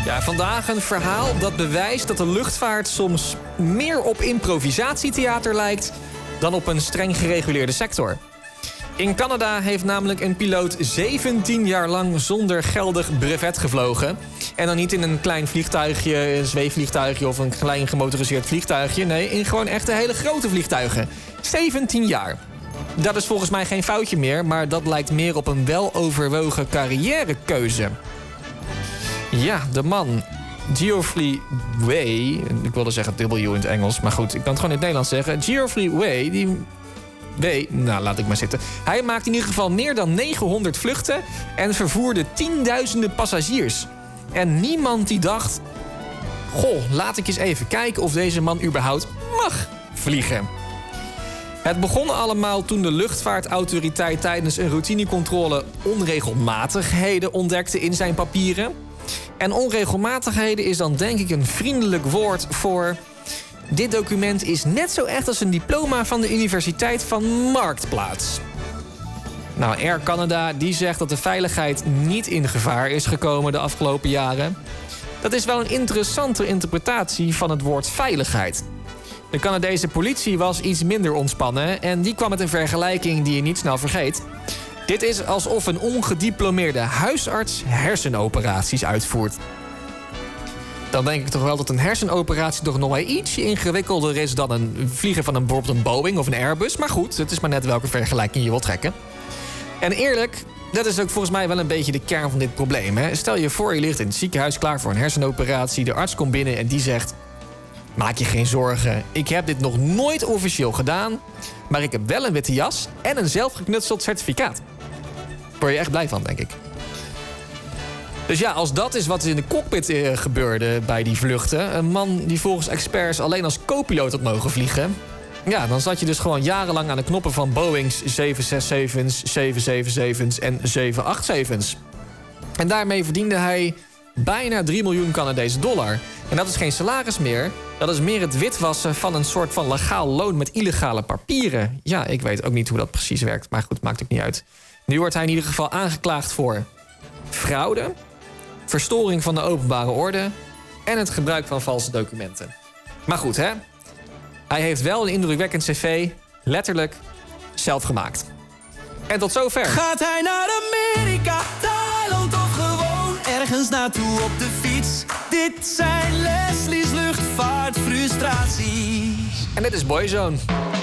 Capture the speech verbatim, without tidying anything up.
Ja, vandaag een verhaal dat bewijst dat de luchtvaart soms meer op improvisatietheater lijkt dan op een streng gereguleerde sector. In Canada heeft namelijk een piloot zeventien jaar lang zonder geldig brevet gevlogen. En dan niet in een klein vliegtuigje, een zweefvliegtuigje of een klein gemotoriseerd vliegtuigje. Nee, in gewoon echte hele grote vliegtuigen. zeventien jaar. Dat is volgens mij geen foutje meer, maar dat lijkt meer op een weloverwogen carrièrekeuze. Ja, de man, Geoffrey Way, ik wilde zeggen W in het Engels, maar goed, ik kan het gewoon in het Nederlands zeggen. Geoffrey Way, die... Way, nou, laat ik maar zitten. Hij maakte in ieder geval meer dan negenhonderd vluchten en vervoerde tienduizenden passagiers. En niemand die dacht, goh, laat ik eens even kijken of deze man überhaupt mag vliegen. Het begon allemaal toen de luchtvaartautoriteit tijdens een routinecontrole onregelmatigheden ontdekte in zijn papieren. En onregelmatigheden is dan denk ik een vriendelijk woord voor... Dit document is net zo echt als een diploma van de Universiteit van Marktplaats. Nou, Air Canada die zegt dat de veiligheid niet in gevaar is gekomen de afgelopen jaren. Dat is wel een interessante interpretatie van het woord veiligheid. De Canadese politie was iets minder ontspannen en die kwam met een vergelijking die je niet snel vergeet. Dit is alsof een ongediplomeerde huisarts hersenoperaties uitvoert. Dan denk ik toch wel dat een hersenoperatie toch nog wel ietsje ingewikkelder is dan een vliegen van een, bijvoorbeeld een Boeing of een Airbus. Maar goed, het is maar net welke vergelijking je wilt trekken. En eerlijk, dat is ook volgens mij wel een beetje de kern van dit probleem. Hè? Stel je voor, je ligt in het ziekenhuis klaar voor een hersenoperatie. De arts komt binnen en die zegt... Maak je geen zorgen, ik heb dit nog nooit officieel gedaan... maar ik heb wel een witte jas en een zelfgeknutseld certificaat. Daar word je echt blij van, denk ik. Dus ja, als dat is wat er in de cockpit eh, gebeurde bij die vluchten... een man die volgens experts alleen als co-piloot had mogen vliegen... ja, dan zat je dus gewoon jarenlang aan de knoppen van Boeings zeven zes zeven's, zeven zeven zeven's en zeven acht zeven's. En daarmee verdiende hij bijna drie miljoen Canadese dollar. En dat is geen salaris meer, dat is meer het witwassen van een soort van legaal loon met illegale papieren. Ja, ik weet ook niet hoe dat precies werkt, maar goed, maakt ook niet uit. Nu wordt hij in ieder geval aangeklaagd voor fraude, verstoring van de openbare orde en het gebruik van valse documenten. Maar goed, hè? Hij heeft wel een indrukwekkend cv, letterlijk zelf gemaakt. En tot zover. Gaat hij naar Amerika, Thailand of gewoon ergens naartoe op de fiets? Dit zijn Leslie's luchtvaartfrustraties. En dit is Boyzone.